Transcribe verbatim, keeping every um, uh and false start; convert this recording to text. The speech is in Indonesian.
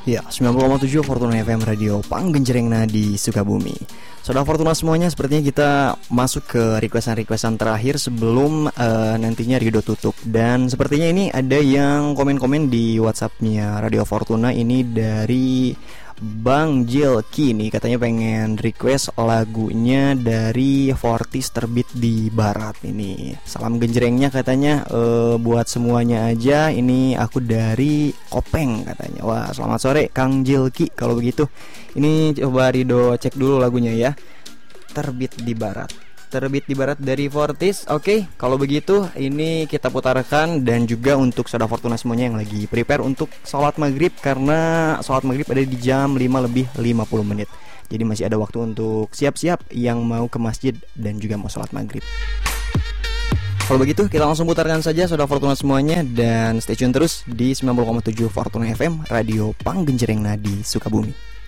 Ya, sembilan puluh koma tujuh Fortuna F M Radio Panggenjreng Nadi Sukabumi. Saudara Fortuna semuanya, sepertinya kita masuk ke requestan-requestan terakhir sebelum uh, nantinya Ridho tutup. Dan sepertinya ini ada yang komen-komen di WhatsAppnya Radio Fortuna. Ini dari Bang Jelki nih, katanya pengen request lagunya dari Fortis Terbit di Barat ini. Salam genjrengnya katanya e, buat semuanya aja. Ini aku dari Kopeng katanya. Wah, selamat sore Kang Jelki. Kalau begitu, ini coba Ridho cek dulu lagunya ya. Terbit di Barat. Terbit di Barat dari Fortis. Oke, kalau begitu ini kita putarkan. Dan juga untuk Saudara Fortuna semuanya yang lagi prepare untuk sholat maghrib, karena sholat maghrib ada di jam lima lebih lima puluh menit. Jadi masih ada waktu untuk siap-siap yang mau ke masjid dan juga mau sholat maghrib. Kalau begitu kita langsung putarkan saja Saudara Fortuna semuanya. Dan stay tune terus di sembilan puluh koma tujuh Fortuna F M Radio Panggenjreng Nadi Sukabumi.